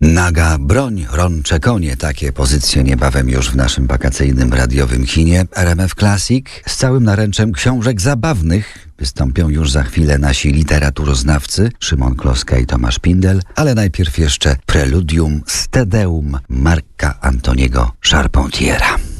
Naga broń, rącze konie. Takie pozycje niebawem już w naszym wakacyjnym radiowym kinie RMF Classic. Z całym naręczem książek zabawnych wystąpią już za chwilę nasi literaturoznawcy Szymon Kloska i Tomasz Pindel, ale najpierw jeszcze preludium z Te Deum Marca Antoniego Charpentiera.